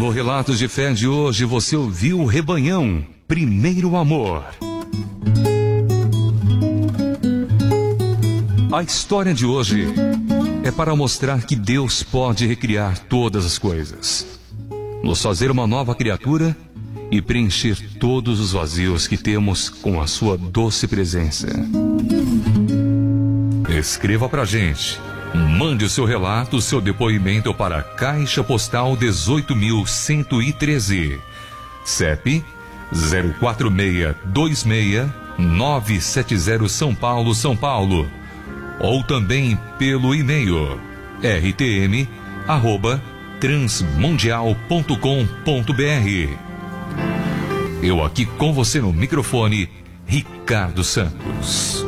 No Relatos de Fé de hoje você ouviu o Rebanhão, Primeiro Amor. A história de hoje é para mostrar que Deus pode recriar todas as coisas, nos fazer uma nova criatura e preencher todos os vazios que temos com a sua doce presença. Escreva pra gente. Mande o seu relato, o seu depoimento para a Caixa Postal 18.113, CEP 04626-970 São Paulo, São Paulo. Ou também pelo e-mail rtm@transmundial.com.br. Eu aqui com você no microfone, Ricardo Santos.